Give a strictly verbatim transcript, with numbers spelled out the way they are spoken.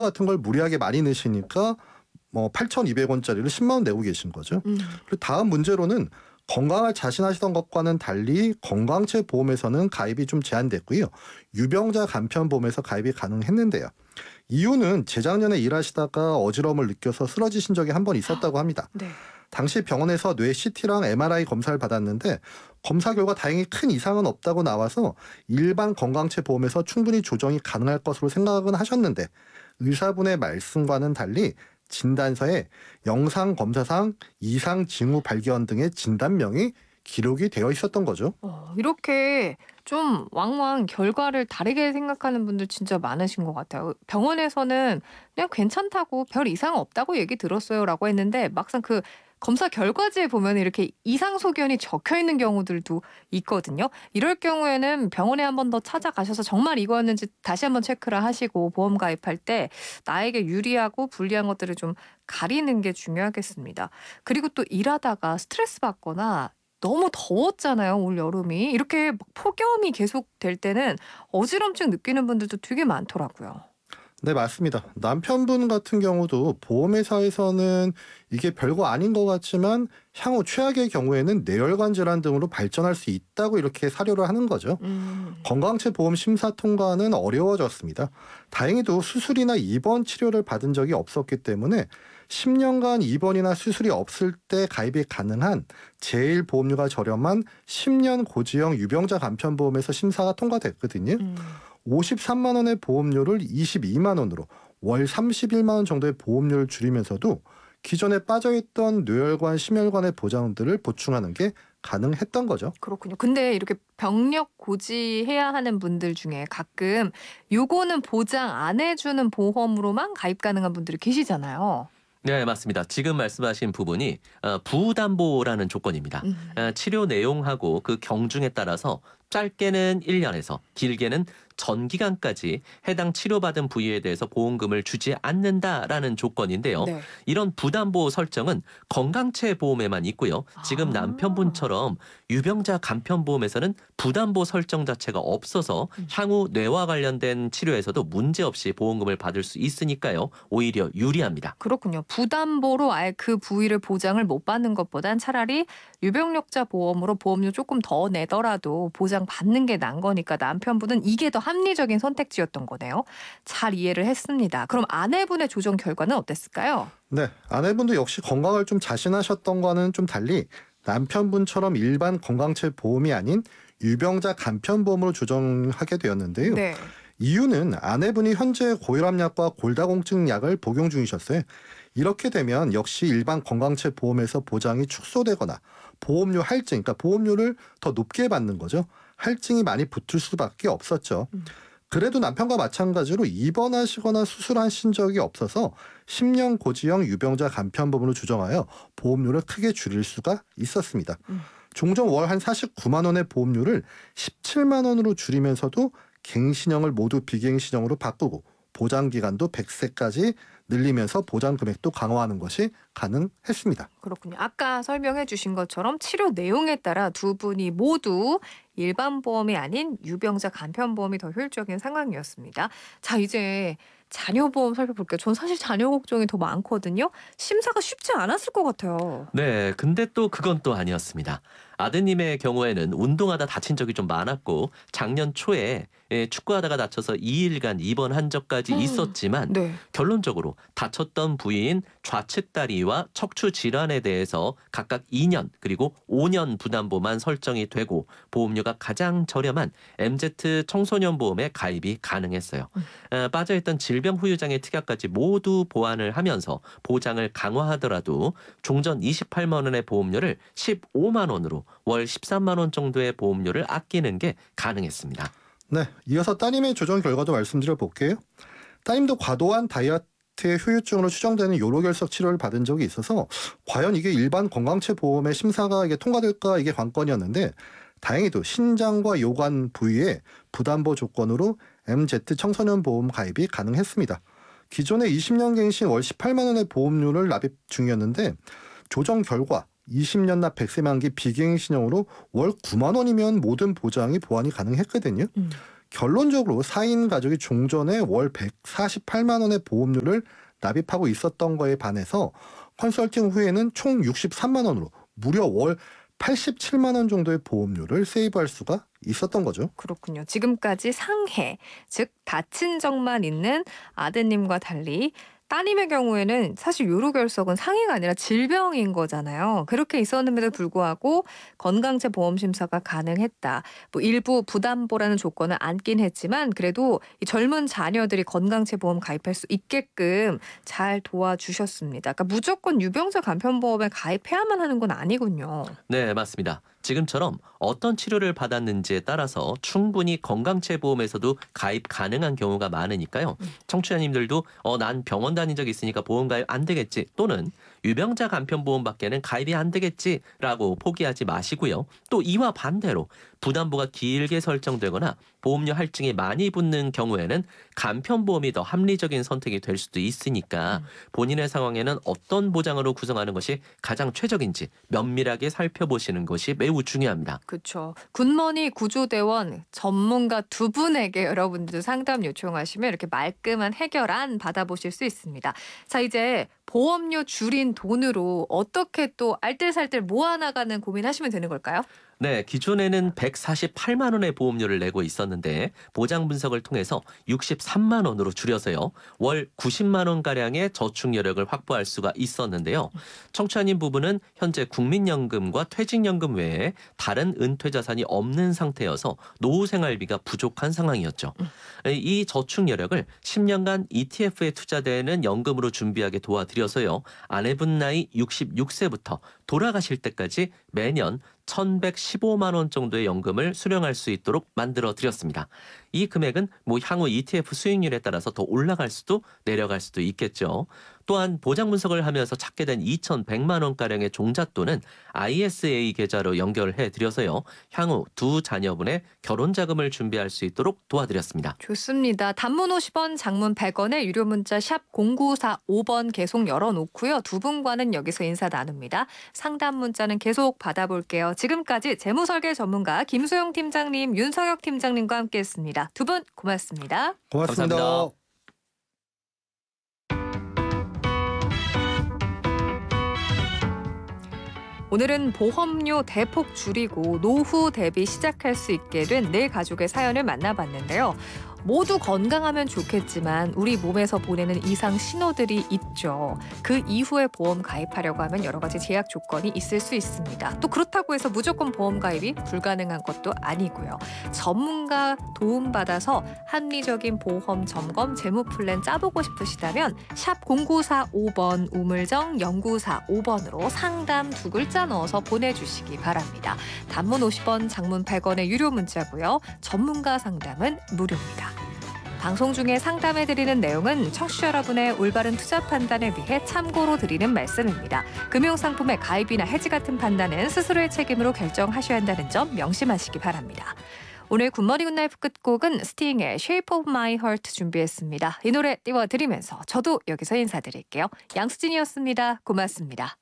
같은 걸 무리하게 많이 내시니까 뭐 팔천이백 원짜리를 십만 원 내고 계신 거죠. 음. 그리고 다음 문제로는 건강을 자신하시던 것과는 달리 건강체 보험에서는 가입이 좀 제한됐고요. 유병자 간편보험에서 가입이 가능했는데요. 이유는 재작년에 일하시다가 어지러움을 느껴서 쓰러지신 적이 한 번 있었다고 합니다. 네. 당시 병원에서 뇌 씨티랑 엠알아이 검사를 받았는데 검사 결과 다행히 큰 이상은 없다고 나와서 일반 건강체 보험에서 충분히 조정이 가능할 것으로 생각은 하셨는데 의사분의 말씀과는 달리 진단서에 영상 검사상 이상 징후 발견 등의 진단명이 기록이 되어 있었던 거죠. 어 이렇게 좀 왕왕 결과를 다르게 생각하는 분들 진짜 많으신 것 같아요. 병원에서는 "그냥 괜찮다고 별 이상 없다고 얘기 들었어요."라고 했는데 막상 그 검사 결과지에 보면 이렇게 이상 소견이 적혀 있는 경우들도 있거든요. 이럴 경우에는 병원에 한 번 더 찾아가셔서 정말 이거였는지 다시 한번 체크를 하시고 보험 가입할 때 나에게 유리하고 불리한 것들을 좀 가리는 게 중요하겠습니다. 그리고 또 일하다가 스트레스 받거나 너무 더웠잖아요, 올 여름이. 이렇게 막 폭염이 계속될 때는 어지럼증 느끼는 분들도 되게 많더라고요. 네, 맞습니다. 남편분 같은 경우도 보험회사에서는 이게 별거 아닌 것 같지만 향후 최악의 경우에는 뇌혈관 질환 등으로 발전할 수 있다고 이렇게 사료를 하는 거죠. 음. 건강체 보험 심사 통과는 어려워졌습니다. 다행히도 수술이나 입원 치료를 받은 적이 없었기 때문에 십 년간 입원이나 수술이 없을 때 가입이 가능한 제일 보험료가 저렴한 십 년 고지형 유병자 간편보험에서 심사가 통과됐거든요. 음. 오십삼만 원의 보험료를 이십이만 원으로 월 삼십일만 원 정도의 보험료를 줄이면서도 기존에 빠져있던 뇌혈관, 심혈관의 보장들을 보충하는 게 가능했던 거죠. 그렇군요. 근데 이렇게 병력 고지해야 하는 분들 중에 가끔 요거는 보장 안 해주는 보험으로만 가입 가능한 분들이 계시잖아요. 네, 맞습니다. 지금 말씀하신 부분이 어, 부담보라는 조건입니다. 음. 어, 치료 내용하고 그 경중에 따라서 짧게는 일 년에서 길게는 전기간까지 해당 치료받은 부위에 대해서 보험금을 주지 않는다라는 조건인데요. 네. 이런 부담보 설정은 건강체 보험에만 있고요. 지금 아. 남편분처럼 유병자 간편보험에서는 부담보 설정 자체가 없어서 음. 향후 뇌와 관련된 치료에서도 문제없이 보험금을 받을 수 있으니까요. 오히려 유리합니다. 그렇군요. 부담보로 아예 그 부위를 보장을 못 받는 것보단 차라리 유병력자 보험으로 보험료 조금 더 내더라도 보장 받는 게 난 거니까 남편분은 이게 더 합리적인 선택지였던 거네요. 잘 이해를 했습니다. 그럼 아내분의 조정 결과는 어땠을까요? 네, 아내분도 역시 건강을 좀 자신하셨던 거는 좀 달리 남편분처럼 일반 건강체 보험이 아닌 유병자 간편보험으로 조정하게 되었는데요. 네. 이유는 아내분이 현재 고혈압약과 골다공증 약을 복용 중이셨어요. 이렇게 되면 역시 일반 건강체 보험에서 보장이 축소되거나 보험료 할증, 그러니까 보험료를 더 높게 받는 거죠. 할증이 많이 붙을 수밖에 없었죠. 음. 그래도 남편과 마찬가지로 입원하시거나 수술하신 적이 없어서 십 년 고지형 유병자 간편보험으로 조정하여 보험료를 크게 줄일 수가 있었습니다. 음. 종종 월 한 사십구만 원의 보험료를 십칠만 원으로 줄이면서도 갱신형을 모두 비갱신형으로 바꾸고 보장기간도 백 세까지 늘리면서 보장 금액도 강화하는 것이 가능했습니다. 그렇군요. 아까 설명해 주신 것처럼 치료 내용에 따라 두 분이 모두 일반 보험이 아닌 유병자 간편보험이 더 효율적인 상황이었습니다. 자, 이제 자녀 보험 살펴볼게요. 전 사실 자녀 걱정이 더 많거든요. 심사가 쉽지 않았을 것 같아요. 네, 근데 또 그건 또 아니었습니다. 아드님의 경우에는 운동하다 다친 적이 좀 많았고 작년 초에 예, 축구하다가 다쳐서 이 일간 입원한 적까지 있었지만 네. 결론적으로 다쳤던 부위인 좌측 다리와 척추 질환에 대해서 각각 이 년 그리고 오 년 부담보만 설정이 되고 보험료가 가장 저렴한 엠제트 청소년 보험에 가입이 가능했어요. 음. 어, 빠져있던 질병 후유장애 특약까지 모두 보완을 하면서 보장을 강화하더라도 종전 이십팔만 원의 보험료를 십오만 원으로 월 십삼만 원 정도의 보험료를 아끼는 게 가능했습니다. 네, 이어서 따님의 조정 결과도 말씀드려 볼게요. 따님도 과도한 다이어트의 후유증으로 추정되는 요로결석 치료를 받은 적이 있어서 과연 이게 일반 건강체 보험의 심사가 이게 통과될까 이게 관건이었는데 다행히도 신장과 요관 부위에 부담보 조건으로 엠제트 청소년 보험 가입이 가능했습니다. 기존에 이십 년 갱신 월 십팔만 원의 보험료를 납입 중이었는데 조정 결과 이십 년 납 백 세 만기 비갱신형으로 월 구만 원이면 모든 보장이 보완이 가능했거든요. 음. 결론적으로 사 인 가족이 종전에 월 백사십팔만 원의 보험료를 납입하고 있었던 거에 반해서 컨설팅 후에는 총 육십삼만 원으로 무려 월 팔십칠만 원 정도의 보험료를 세이브할 수가 있었던 거죠. 그렇군요. 지금까지 상해, 즉 다친 적만 있는 아드님과 달리 따님의 경우에는 사실 요로결석은 상해가 아니라 질병인 거잖아요. 그렇게 있었음에도 불구하고 건강체 보험 심사가 가능했다. 뭐 일부 부담보라는 조건을 안긴 했지만 그래도 이 젊은 자녀들이 건강체 보험 가입할 수 있게끔 잘 도와주셨습니다. 그러니까 무조건 유병자 간편보험에 가입해야만 하는 건 아니군요. 네, 맞습니다. 지금처럼 어떤 치료를 받았는지에 따라서 충분히 건강체 보험에서도 가입 가능한 경우가 많으니까요. 청취자님들도 어, 난 병원 다닌 적 있으니까 보험 가입 안 되겠지, 또는 유병자 간편보험밖에는 가입이 안 되겠지라고 포기하지 마시고요. 또 이와 반대로 부담부가 길게 설정되거나 보험료 할증이 많이 붙는 경우에는 간편보험이 더 합리적인 선택이 될 수도 있으니까 본인의 상황에는 어떤 보장으로 구성하는 것이 가장 최적인지 면밀하게 살펴보시는 것이 매우 중요합니다. 그렇죠. 굿머니 구조대원 전문가 두 분에게 여러분들도 상담 요청하시면 이렇게 말끔한 해결안 받아보실 수 있습니다. 자, 이제 보험료 줄인 돈으로 어떻게 또 알뜰살뜰 모아나가는 고민하시면 되는 걸까요? 네, 기존에는 백사십팔만 원의 보험료를 내고 있었는데 보장 분석을 통해서 육십삼만 원으로 줄여서요. 월 구십만 원가량의 저축 여력을 확보할 수가 있었는데요. 청취자님 부부는 현재 국민연금과 퇴직연금 외에 다른 은퇴 자산이 없는 상태여서 노후 생활비가 부족한 상황이었죠. 이 저축 여력을 십 년간 이티에프에 투자되는 연금으로 준비하게 도와드려서요. 아내분 나이 육십육 세부터 돌아가실 때까지 매년 천백십오만 원 정도의 연금을 수령할 수 있도록 만들어 드렸습니다. 이 금액은 뭐 향후 이티에프 수익률에 따라서 더 올라갈 수도 내려갈 수도 있겠죠. 또한 보장 분석을 하면서 찾게 된 이천백만 원가량의 종잣돈은 아이에스에이 계좌로 연결해 드려서요. 향후 두 자녀분의 결혼 자금을 준비할 수 있도록 도와드렸습니다. 좋습니다. 단문 오십 원, 장문 백 원에 유료 문자 샵 공구사오 번 계속 열어놓고요. 두 분과는 여기서 인사 나눕니다. 상담 문자는 계속 받아볼게요. 지금까지 재무설계 전문가 김소영 팀장님, 윤석혁 팀장님과 함께했습니다. 두 분 고맙습니다. 고맙습니다. 감사합니다. 오늘은 보험료 대폭 줄이고 노후 대비 시작할 수 있게 된 네 가족의 사연을 만나봤는데요. 모두 건강하면 좋겠지만 우리 몸에서 보내는 이상 신호들이 있죠. 그 이후에 보험 가입하려고 하면 여러 가지 제약 조건이 있을 수 있습니다. 또 그렇다고 해서 무조건 보험 가입이 불가능한 것도 아니고요. 전문가 도움받아서 합리적인 보험 점검 재무 플랜 짜보고 싶으시다면 샵 공구사오 번 우물정 영구사오 번으로 상담 두 글자 넣어서 보내주시기 바랍니다. 단문 오십 원, 장문 백 원의 유료 문자고요. 전문가 상담은 무료입니다. 방송 중에 상담해드리는 내용은 청취자 여러분의 올바른 투자 판단을 위해 참고로 드리는 말씀입니다. 금융상품의 가입이나 해지 같은 판단은 스스로의 책임으로 결정하셔야 한다는 점 명심하시기 바랍니다. 오늘 굿모닝 굿나잇 끝곡은 스팅의 Shape of My Heart 준비했습니다. 이 노래 띄워드리면서 저도 여기서 인사드릴게요. 양수진이었습니다. 고맙습니다.